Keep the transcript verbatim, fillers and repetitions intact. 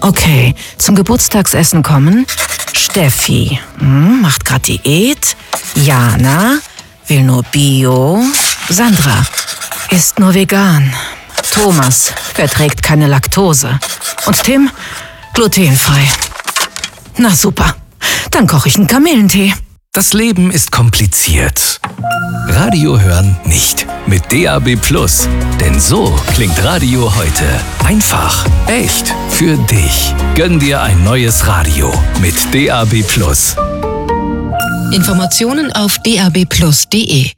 Okay, zum Geburtstagsessen kommen Steffi, hm, macht grad Diät, Jana, will nur Bio, Sandra, isst nur vegan, Thomas verträgt keine Laktose und Tim glutenfrei. Na super, dann koche ich einen Kamillentee. Das Leben ist kompliziert. Radio hören nicht. Mit D A B Plus. Denn so klingt Radio heute. Einfach, echt, für dich. Gönn dir ein neues Radio mit D A B Plus. Informationen auf d a b plus punkt d e.